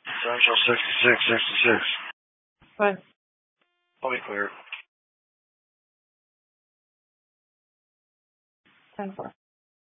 Central 66, 66. Fine. I'll be clear. 10-4.